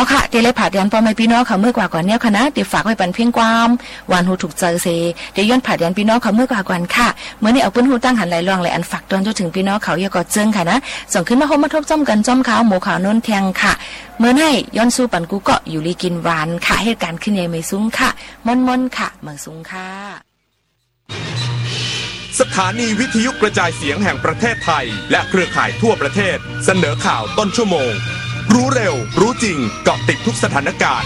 เอาค่ะเดี๋ยวเลยผ่าเดือนปอไม่พี่น้องเขาเมื่อกว่าก่อนเนี่ยค่ะนะเดี๋ยวฝากไว้ปันเพียงความหวานหูถูกเจอเซเดี๋ยวย้อนผ่าเดือนพี่น้องเขาเมื่อกว่าก่อนค่ะเมื่อนี้เอาปื้นหูตั้งหันไหลลองไหลอันฝากตอนจนถึงพี่น้องเขาอย่ากอดเจิงค่ะนะส่งขึ้นมาโฮมมาทบจ้อมกันจ้อมขาวหมูขาวน้นแทงค่ะเมื่อให้ย้อนสู้ปันกูก็อยู่ลีกินหวานค่ะเหตุการณ์ขึ้นใหญ่ไม่ซุ้งค่ะม่อนๆค่ะเมืองซุ้งค่ะสถานีวิทยุกระจายเสียงแห่งประเทศไทยและเครือข่ายทั่วประเทศเสนอข่าวต้นชั่วโมงรู้เร็วรู้จริงเกาะติดทุกสถานการณ์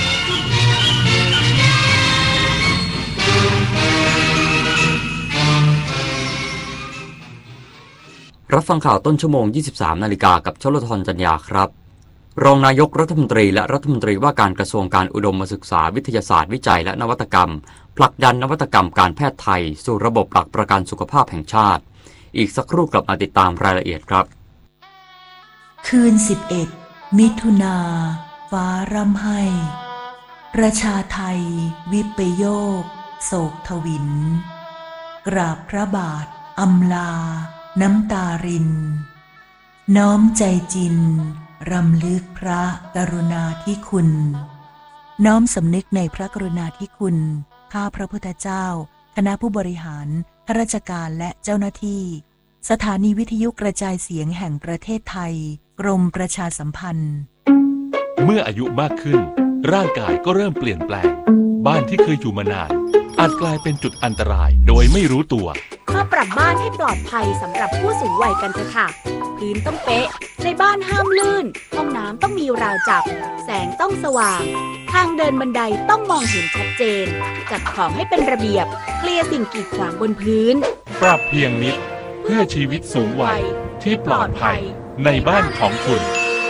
รับฟังข่าวต้นชั่วโมง 23 นาฬิกากับชลธรจัญญาครับรองนายกรัฐมนตรีและรัฐมนตรีว่าการกระทรวงการอุดมศึกษาวิทยาศาสตร์วิจัยและนวัตกรรมผลักดันนวัตกรรมการแพทย์ไทยสู่ระบบหลักประกันสุขภาพแห่งชาติอีกสักครู่กลับมาติดตามรายละเอียดครับคืน11มิถุนาฟ้าร่ำไห้ประชาไทยวิปโยคโศกทวินกราบพระบาทอำลาน้ำตารินน้อมใจจินรำลึกพระกรุณาธิคุณน้อมสำนึกในพระกรุณาธิคุณข้าพระพุทธเจ้าคณะผู้บริหารข้าราชการและเจ้าหน้าที่สถานีวิทยุกระจายเสียงแห่งประเทศไทยกรมประชาสัมพันธ์เมื่ออายุมากขึ้นร่างกายก็เริ่มเปลี่ยนแปลงบ้านที่เคยอยู่มานานอาจกลายเป็นจุดอันตรายโดยไม่รู้ตัวมาปรับบ้านให้ปลอดภัยสำหรับผู้สูงวัยกันเถอะค่ะพื้นต้องเป๊ะในบ้านห้ามลื่นห้องน้ำต้องมีราวจับแสงต้องสว่างทางเดินบันไดต้องมองเห็นชัดเจนจัดของให้เป็นระเบียบเคลียร์สิ่งกีดขวางบนพื้นปรับเพียงนิดเพื่อชีวิตสูงวัยที่ปลอดภัยในบ้านของคุณ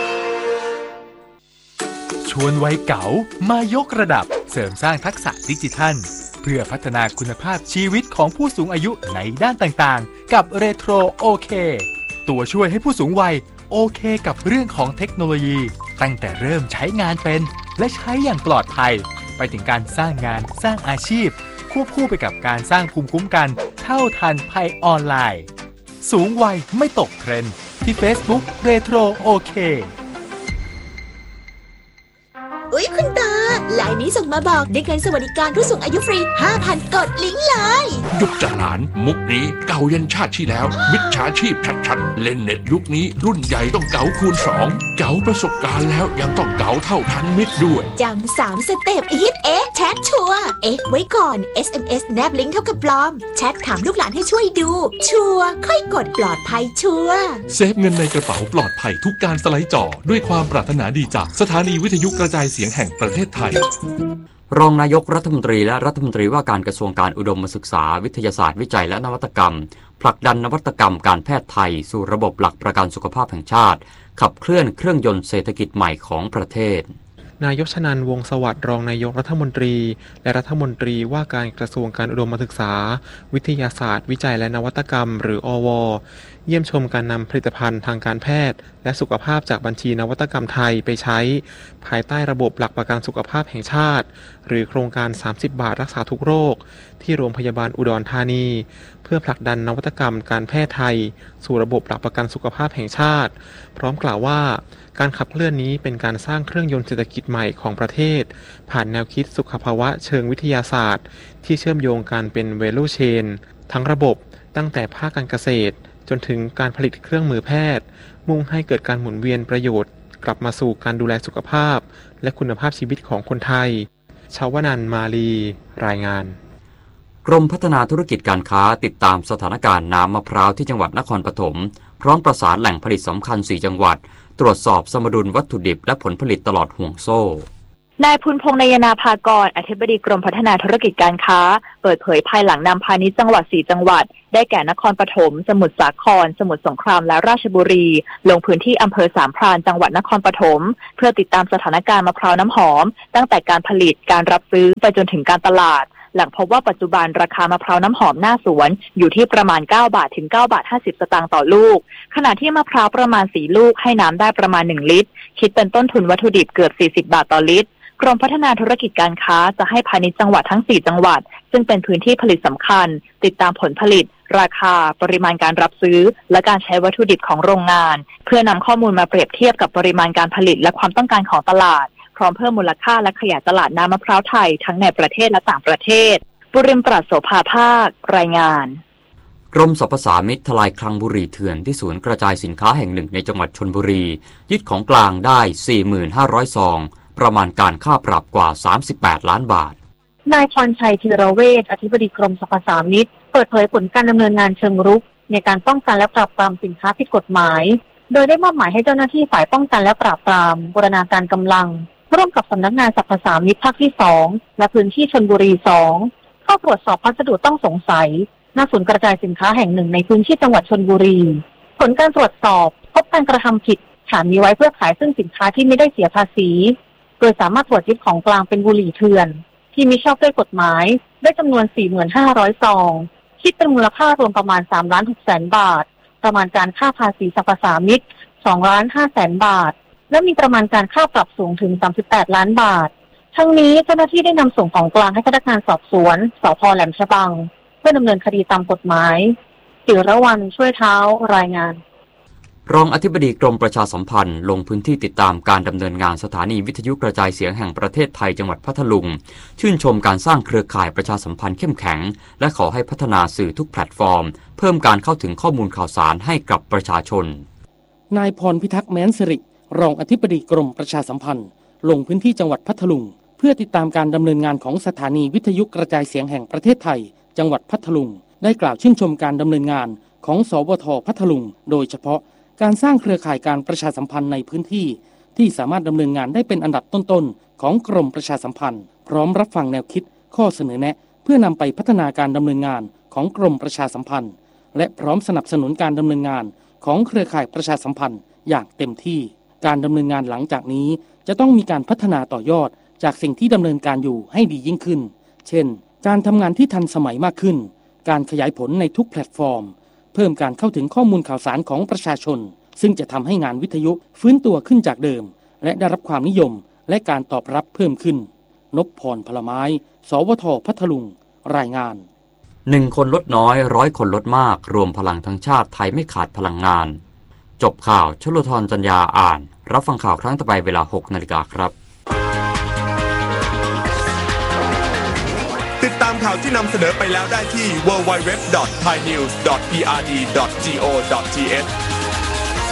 ชวนวัยเก๋ามายกระดับเสริมสร้างทักษะดิจิทัลเพื่อพัฒนาคุณภาพชีวิตของผู้สูงอายุในด้านต่างๆกับเรโทรโอเคตัวช่วยให้ผู้สูงวัยโอเคกับเรื่องของเทคโนโลยีตั้งแต่เริ่มใช้งานเป็นและใช้อย่างปลอดภัยไปถึงการสร้างงานสร้างอาชีพควบคู่ไปกับการสร้างภูมิคุ้มกันเท่าทันภัยออนไลน์สูงวัยไม่ตกเทรนด์ที่ Facebook เรโทรโอเคอุ๊ยคุณตาไลน์นี้ส่งมาบอกได้เงินสวัสดิการผู้สูงอายุฟรี 5,000 กดลิงก์เลยยุคจะหลานมุกนี้เก่ายันชาติที่แล้วมิจฉาชีพชัดๆเล่นเน็ตยุคนี้รุ่นใหญ่ต้องเก๋าคูณ2เก๋าประสบการณ์แล้วยังต้องเก๋าเท่าทันมิตรด้วยจำ3สเต็ปฮิตแชทชัวร์ไว้ก่อน SMS แนบลิงก์เท่ากับปลอมแชทถามลูกหลานให้ช่วยดูชัวร์ค่อยกดปลอดภัยชัวร์เซฟเงินในกระเป๋าปลอดภัยทุกการสไลด์จอด้วยความปรารถนาดีจากสถานีวิทยุกระจายเสียงแห่งประเทศไทยรองนายกรัฐมนตรีและรัฐมนตรีว่าการกระทรวงการอุดมศึกษาวิทยาศาสตร์วิจัยและนวัตกรรมผลักดันนวัตกรรมการแพทย์ไทยสู่ระบบหลักประกันสุขภาพแห่งชาติขับเคลื่อนเครื่องยนต์เศรษฐกิจใหม่ของประเทศนายกชนันท์ วงศ์สวัสดิ์รองนายกรัฐมนตรีและรัฐมนตรีว่าการกระทรวงการอุดมศึกษาวิทยาศาสตร์วิจัยและนวัตกรรมหรืออว.เยี่ยมชมการนำผลิตภัณฑ์ทางการแพทย์และสุขภาพจากบัญชีนวัตกรรมไทยไปใช้ภายใต้ระบบหลักประกันสุขภาพแห่งชาติหรือโครงการ30 บาทรักษาทุกโรคที่โรงพยาบาลอุดรธานีเพื่อผลักดันนวัตกรรมการแพทย์ไทยสู่ระบบหลักประกันสุขภาพแห่งชาติพร้อมกล่าวว่าการขับเคลื่อนนี้เป็นการสร้างเครื่องยนต์เศรษฐกิจใหม่ของประเทศผ่านแนวคิดสุขภาวะเชิงวิทยาศาสตร์ที่เชื่อมโยงกันเป็น value chain ทั้งระบบตั้งแต่ภาคการเกษตรจนถึงการผลิตเครื่องมือแพทย์มุ่งให้เกิดการหมุนเวียนประโยชน์กลับมาสู่การดูแลสุขภาพและคุณภาพชีวิตของคนไทยชาวนันท์ มาลีรายงานกรมพัฒนาธุรกิจการค้าติดตามสถานการณ์น้ำมะพร้าวที่จังหวัดนครปฐมพร้อมประสานแหล่งผลิตสำคัญ4จังหวัดตรวจสอบสมดุลวัตถุดิบและผลผลิตตลอดห่วงโซ่นายพุนพงษ์นายนาภากรอธิบดีกรมพัฒนาธุรกิจการค้าเปิดเผยภายหลังนำพาณิชย์จังหวัด4จังหวัดได้แก่นครปฐมสมุทรสาครสมุทรสงครามและราชบุรีลงพื้นที่อำเภอสามพรานจังหวัดนครปฐมเพื่อติดตามสถานการณ์มะพร้าวน้ำหอมตั้งแต่การผลิตการรับซื้อไปจนถึงการตลาดหลังพบว่าปัจจุบันราคามะพร้าวน้ำหอมหน้าสวนอยู่ที่ประมาณ9 บาทถึง9 บาท 50 สตางค์ต่อลูกขณะที่มะพร้าวประมาณ4 ลูกให้น้ำได้ประมาณ1 ลิตรคิดเป็นต้นทุนวัตถุดิบเกือบ40 บาทต่อลิตรกรมพัฒนาธุรกิจการค้าจะให้พาณิชย์จังหวัดทั้ง4จังหวัดซึ่งเป็นพื้นที่ผลิตสำคัญติดตามผลผลิตราคาปริมาณการรับซื้อและการใช้วัตถุดิบของโรงงานเพื่อนำข้อมูลมาเปรียบเทียบกับปริมาณการผลิตและความต้องการของตลาดพร้อมเพิ่มมูลค่าและขยายตลาดน้ำมะพร้าวไทยทั้งในประเทศและต่างประเทศบุริมปราศโสภาภาครายงานกรมสรรพสามิตทลายคลังบุหรี่เถื่อนที่ศูนย์กระจายสินค้าแห่งหนึ่งในจังหวัดชลบุรียึดของกลางได้ 45,000 ซองประมาณการค่าปรับกว่า38 ล้านบาทนายพรชัยธีรเวชอธิบดีกรมสรรพสามิตเปิดเผยผลการดำเนินงานเชิงรุกในการป้องกันและปราบปรามสินค้าผิดกฎหมายโดยได้มอบหมายให้เจ้าหน้าที่ฝ่ายป้องกันและปราบปรามบูรณาการกำลังร่วมกับสำนักงานสรรพสามิตภาคที่2และพื้นที่ชลบุรี2เข้าตรวจสอบพัสดุต้องสงสัยณศูนย์กระจายสินค้าแห่งหนึ่งในพื้นที่จังหวัดชลบุรีผลการตรวจสอบพบการกระทำผิดฐานมีไว้เพื่อขายซึ่งสินค้าที่ไม่ได้เสียภาษีโดยสามารถตรวจยึดของกลางเป็นบุหรี่เถื่อนที่มิชอบด้วยกฎหมายได้จำนวน 45,000 ซองคิดเป็นมูลค่ารวมประมาณ 3,600,000 บาทประมาณการค่าภาษีสรรพสามิต 2,500,000 บาทและมีประมาณการค่าปรับสูงถึง38 ล้านบาททั้งนี้เจ้าหน้าที่ได้นำส่งของกลางให้พนักงานสอบสวนสภ.แหลมฉบังเพื่อดำเนินคดีตามกฎหมายศิรวรรณช่วยเท้ารายงานรองอธิบดีกรมประชาสัมพันธ์ลงพื้นที่ติดตามการดำเนินงานสถานีวิทยุกระจายเสียงแห่งประเทศไทยจังหวัดพัทลุงชื่นชมการสร้างเครือข่ายประชาสัมพันธ์เข้มแข็งและขอให้พัฒนาสื่อทุกแพลตฟอร์มเพิ่มการเข้าถึงข้อมูลข่าวสารให้กับประชาชนนายพรพิทักษ์แม้นสิริรองอธิบดีกรมประชาสัมพันธ์ลงพื้นที่จังหวัดพัทลุงเพื่อติดตามการดำเนินงานของสถานีวิทยุกระจายเสียงแห่งประเทศไทยจังหวัดพัทลุงได้กล่าวชื่นชมการดำเนินงานของสวท.พัทลุงโดยเฉพาะการสร้างเครือข่ายการประชาสัมพันธ์ในพื้นที่ที่สามารถดำเนินงานได้เป็นอันดับต้นๆของกรมประชาสัมพันธ์พร้อมรับฟังแนวคิดข้อเสนอแนะเพื่อนำไปพัฒนาการดำเนินงานของกรมประชาสัมพันธ์และพร้อมสนับสนุนการดำเนินงานของเครือข่ายประชาสัมพันธ์อย่างเต็มที่การดำเนินงานหลังจากนี้จะต้องมีการพัฒนาต่อยอดจากสิ่งที่ดำเนินการอยู่ให้ดียิ่งขึ้นเช่นการทำงานที่ทันสมัยมากขึ้นการขยายผลในทุกแพลตฟอร์มเพิ่มการเข้าถึงข้อมูลข่าวสารของประชาชนซึ่งจะทำให้งานวิทยุฟื้นตัวขึ้นจากเดิมและได้รับความนิยมและการตอบรับเพิ่มขึ้นนพพรพลไม้สวท.พัทลุงรายงาน 1 คนลดน้อย100 คนลดมากรวมพลังทั้งชาติไทยไม่ขาดพลังงานจบข่าวชลธรจัญญาอ่านรับฟังข่าวครั้งต่อไปเวลา 6 นาฬิกาครับติดตามข่าวที่นำเสนอไปแล้วได้ที่ www.thainews.prd.go.th